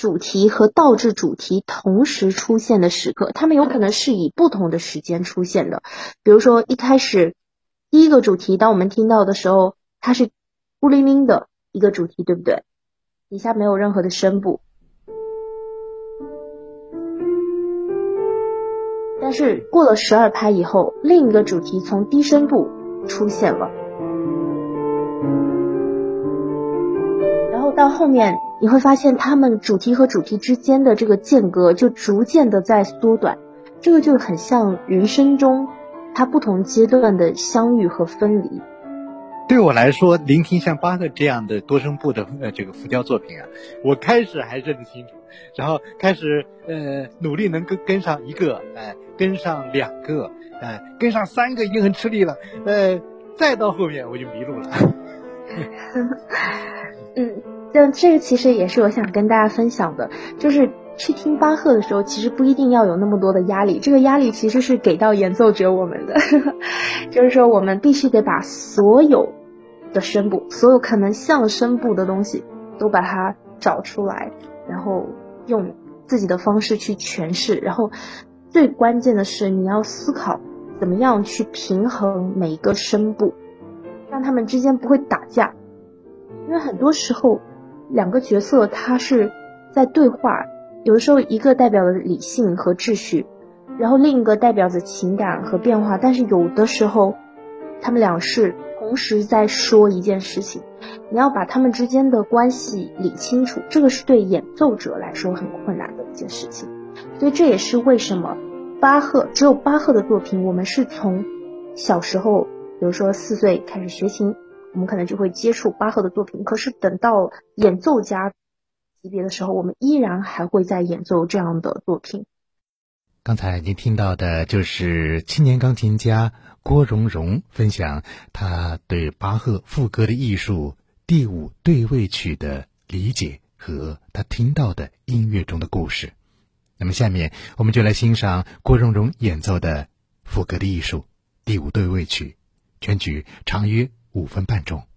主题和倒置主题同时出现的时刻，它们有可能是以不同的时间出现的。比如说一开始第一个主题，当我们听到的时候，它是孤零零的一个主题，对不对？底下没有任何的声部。但是过了12拍以后，另一个主题从低声部出现了，然后到后面你会发现它们主题和主题之间的这个间隔就逐渐的在缩短，这个就很像人生中它不同阶段的相遇和分离。 对我来说，聆听像巴赫这样的多声部的这个浮调作品啊，我开始还认得清楚，然后开始努力能跟上一个，跟上2个，跟上3个已经很吃力了，再到后面我就迷路了。 但这个其实也是我想跟大家分享的，就是去听巴赫的时候，其实不一定要有那么多的压力，这个压力其实是给到演奏者我们的，就是说我们必须得把所有的声部，所有可能像声部的东西都把它找出来，然后用自己的方式去诠释，然后最关键的是你要思考怎么样去平衡每一个声部，让他们之间不会打架。因为很多时候2个角色他是在对话，有的时候一个代表了理性和秩序，然后另一个代表着情感和变化，但是有的时候他们俩是同时在说一件事情，你要把他们之间的关系理清楚，这个是对演奏者来说很困难的一件事情。所以这也是为什么只有巴赫的作品，我们是从小时候比如说4岁开始学琴，我们可能就会接触巴赫的作品，可是等到演奏家级别的时候，我们依然还会在演奏这样的作品。 刚才您听到的就是青年钢琴家郭荣荣分享他对巴赫赋格的艺术第5对位曲的理解和他听到的音乐中的故事。那么下面我们就来欣赏郭荣荣演奏的赋格的艺术第5对位曲，全曲长约5分半钟。